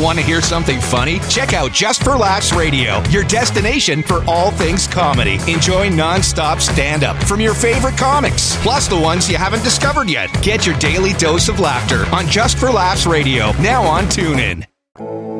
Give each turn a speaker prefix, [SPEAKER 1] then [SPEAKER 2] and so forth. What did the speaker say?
[SPEAKER 1] Want to hear something funny? Check out Just for Laughs Radio, your destination for all things comedy. Enjoy non-stop stand-up from your favorite comics, plus the ones you haven't discovered yet. Get your daily dose of laughter on Just for Laughs Radio, now on TuneIn.